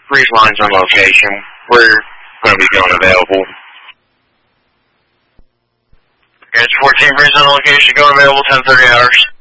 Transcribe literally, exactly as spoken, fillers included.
Breeze line's on location. We're going to be going available. Edge fourteen, Breeze on location, going available ten thirty hours.